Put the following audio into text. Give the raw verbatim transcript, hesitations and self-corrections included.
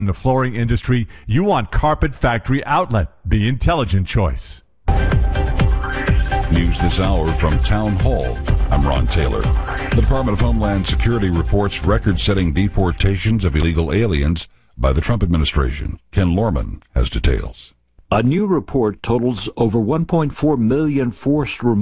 In the flooring industry, you want Carpet Factory Outlet, the intelligent choice. News this hour from Town Hall. I'm Ron Taylor. The Department of Homeland Security reports record-setting deportations of illegal aliens by the Trump administration. Ken Lorman has details. A new report totals over one point four million forced removals.